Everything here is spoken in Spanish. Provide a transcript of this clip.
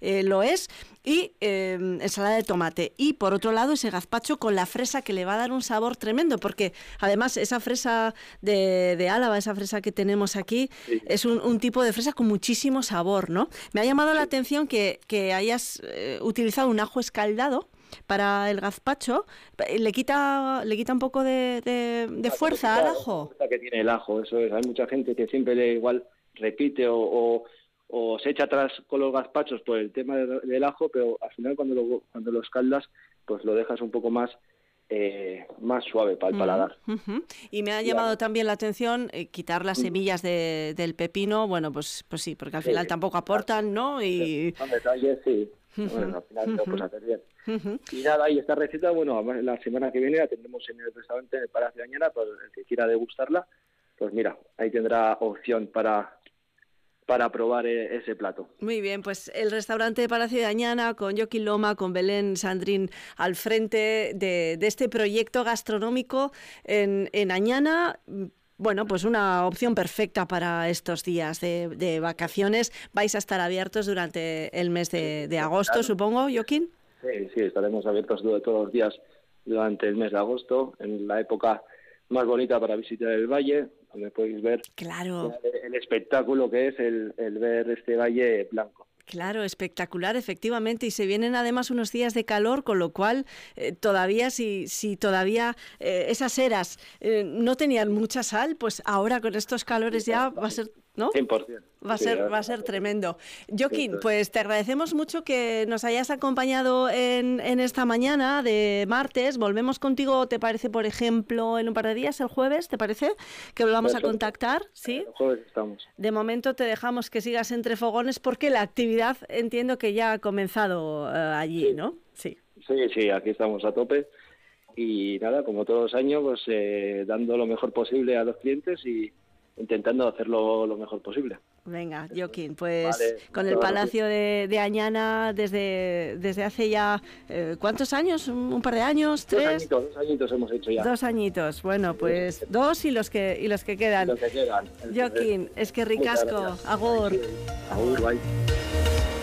lo es, y ensalada de tomate. Y por otro lado ese gazpacho con la fresa, que le va a dar un sabor tremendo, porque además esa fresa de Álava, esa fresa que tenemos aquí, Sí. es un tipo de fresa con muchísimo sabor, ¿no? Me ha llamado la atención que hayas utilizado un ajo escaldado para el gazpacho. ¿Le quita un poco de fuerza al ajo? La fuerza que tiene el ajo, eso es. Hay mucha gente que siempre le igual repite o se echa atrás con los gazpachos por el tema del ajo, pero al final cuando lo escaldas, pues lo dejas un poco más suave para el paladar. Y me ha llamado también la atención quitar las semillas del pepino. Bueno, pues sí, porque al final tampoco aportan, ¿no? Y Son detalles, sí. Bueno, al final lo puedes hacer bien. Y nada, y esta receta, bueno, la semana que viene la tendremos en el restaurante en el Palacio de Añana, pues el que quiera degustarla, pues mira, ahí tendrá opción para probar ese plato. Muy bien, pues el restaurante de Palacio de Añana, con Joaquín Loma, con Belén Sandrín al frente de este proyecto gastronómico en Añana. Bueno, pues una opción perfecta para estos días de vacaciones. ¿Vais a estar abiertos durante el mes de agosto, claro, supongo, Joaquín? Sí, estaremos abiertos todos los días durante el mes de agosto, en la época más bonita para visitar el valle, donde podéis ver el espectáculo que es el ver este valle blanco. Claro, espectacular, efectivamente, y se vienen además unos días de calor, con lo cual todavía, si todavía esas eras no tenían mucha sal, pues ahora con estos calores ya va a ser, ¿no? 100%. Va a ser tremendo. Joaquín, pues te agradecemos mucho que nos hayas acompañado en esta mañana de martes. Volvemos contigo, ¿te parece, por ejemplo, en un par de días, el jueves, te parece? Que volvamos a contactar, ¿sí? El jueves estamos. De momento te dejamos que sigas entre fogones porque la actividad entiendo que ya ha comenzado allí, sí. ¿no? Sí. Sí, aquí estamos a tope. Y nada, como todos los años, pues dando lo mejor posible a los clientes y intentando hacerlo lo mejor posible. Venga, Joaquín, pues vale, con el Palacio de Añana desde hace ya, ¿cuántos años? ¿Un par de años? ¿3? 2 añitos hemos hecho ya. 2 añitos, bueno, pues 2 y los que quedan. Los que quedan. Joaquín, es que ricasco, agur. Agur, bye.